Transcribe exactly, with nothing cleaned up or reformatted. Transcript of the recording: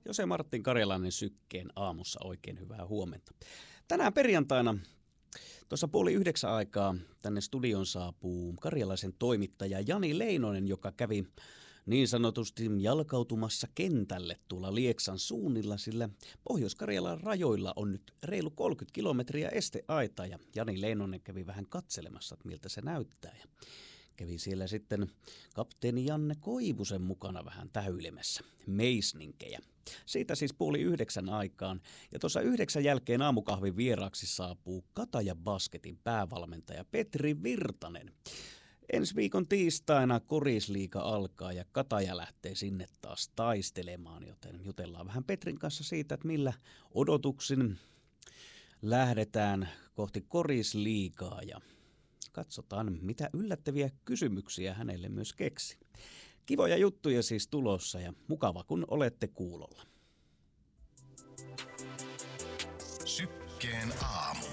Jose Martin Karjalainen Sykkeen aamussa, oikein hyvää huomenta. Tänään perjantaina tuossa puoli yhdeksän aikaa tänne studion saapuu Karjalaisen toimittaja Jani Leinonen, joka kävi niin sanotusti jalkautumassa kentälle tuolla Lieksan suunnilla, sillä Pohjois-Karjalan rajoilla on nyt reilu kolmekymmentä kilometriä esteaitaa ja Jani Leinonen kävi vähän katselemassa, että miltä se näyttää. Ja kävi siellä sitten kapteeni Janne Koivusen mukana vähän tähyilemässä meisninkejä. Siitä siis puoli yhdeksän aikaan. Ja tuossa yhdeksän jälkeen aamukahvin vieraaksi saapuu Kataja Basketin päävalmentaja Petri Virtanen. Ensi viikon tiistaina Korisliiga alkaa ja Kataja lähtee sinne taas taistelemaan, joten jutellaan vähän Petrin kanssa siitä, että millä odotuksin lähdetään kohti Korisliigaa ja katsotaan, mitä yllättäviä kysymyksiä hänelle myös keksi. Kivoja juttuja siis tulossa ja mukava, kun olette kuulolla. Sykkeen aamu.